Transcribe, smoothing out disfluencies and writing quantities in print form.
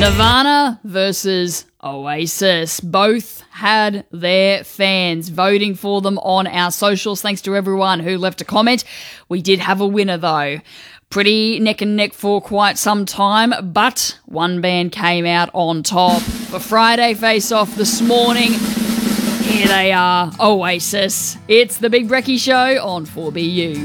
Nirvana versus Oasis. Both had their fans voting for them on our socials. Thanks to everyone who left a comment. We did have a winner though. Pretty neck and neck for quite some time, but one band came out on top. For Friday Face-Off this morning, here they are, Oasis. It's the Big Brekkie Show on 4BU.